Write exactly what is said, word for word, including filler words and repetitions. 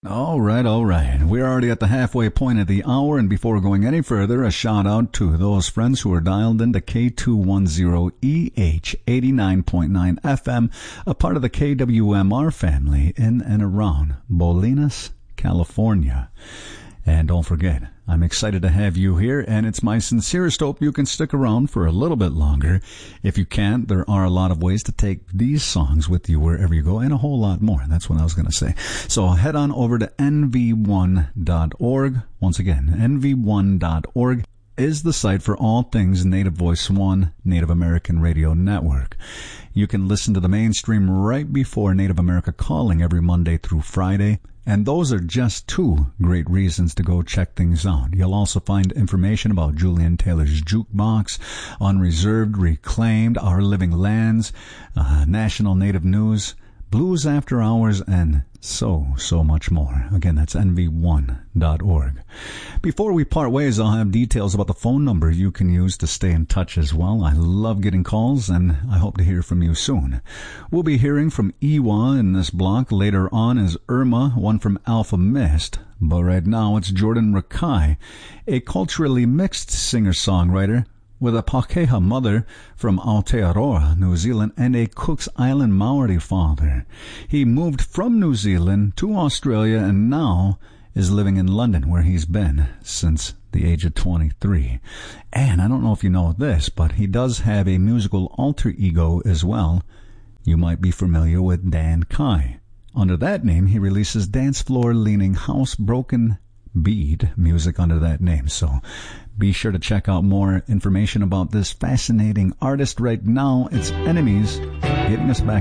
All right, all right. We're already at the halfway point of the hour, and before going any further, a shout out to those friends who are dialed into K two ten E H eighty-nine point nine F M, a part of the K W M R family in and around Bolinas, California. And don't forget, I'm excited to have you here, and it's my sincerest hope you can stick around for a little bit longer. If you can't, there are a lot of ways to take these songs with you wherever you go, and a whole lot more. That's what I was going to say. So head on over to N V one dot org. Once again, N V one dot org is the site for all things Native Voice One, Native American Radio Network. You can listen to the mainstream right before Native America Calling every Monday through Friday. And those are just two great reasons to go check things out. You'll also find information about Julian Taylor's Jukebox, Unreserved, Reclaimed, Our Living Lands, uh, National Native News, Blues After Hours, and so, so much more. Again, that's N V one dot org. Before we part ways, I'll have details about the phone number you can use to stay in touch as well. I love getting calls, and I hope to hear from you soon. We'll be hearing from Iwa in this block. Later on is Irma, one from Alpha Mist. But right now, it's Jordan Rakai, a culturally mixed singer-songwriter with a Pakeha mother from Aotearoa, New Zealand, and a Cook's Island Maori father. He moved from New Zealand to Australia and now is living in London, where he's been since the age of twenty-three. And I don't know if you know this, but he does have a musical alter ego as well. You might be familiar with Dan Kai. Under that name, he releases dance floor-leaning house-broken bead music under that name. So be sure to check out more information about this fascinating artist. Right now, it's Enemies getting us back